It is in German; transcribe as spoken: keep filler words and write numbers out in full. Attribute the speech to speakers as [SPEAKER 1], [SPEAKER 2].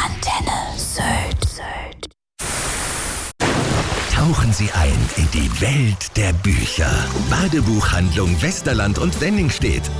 [SPEAKER 1] Antenne Sylt.
[SPEAKER 2] Tauchen Sie ein in die Welt der Bücher. Badebuchhandlung Westerland und Wenningstedt.